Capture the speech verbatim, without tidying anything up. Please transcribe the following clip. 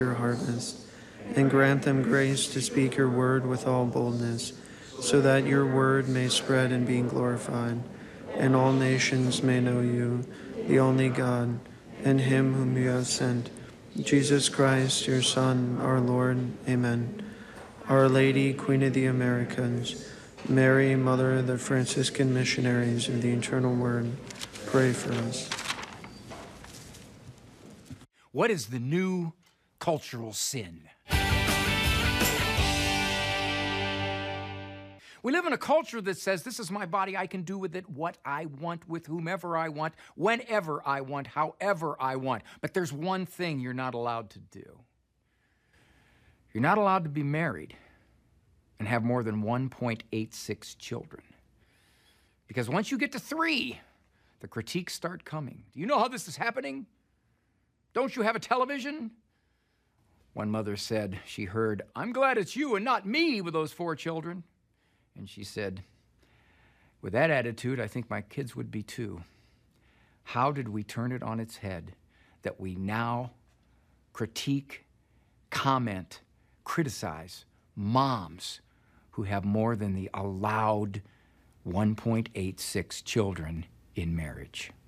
your harvest, and grant them grace to speak your word with all boldness, so that your word may spread and be glorified, and all nations may know you, the only God, and him whom you have sent, Jesus Christ, your Son, our Lord. Amen. Our Lady, Queen of the Americans, Mary, Mother of the Franciscan Missionaries of the Eternal Word, pray for us. What is the new cultural sin? We live in a culture that says, this is my body, I can do with it what I want, with whomever I want, whenever I want, however I want. But there's one thing you're not allowed to do. You're not allowed to be married and have more than one point eight six children. Because once you get to three, the critiques start coming. Do you know how this is happening? Don't you have a television? One mother said she heard, I'm glad it's you and not me with those four children. And she said, with that attitude, I think my kids would be too. How did we turn it on its head that we now critique, comment, criticize moms who have more than the allowed one point eight six children in marriage?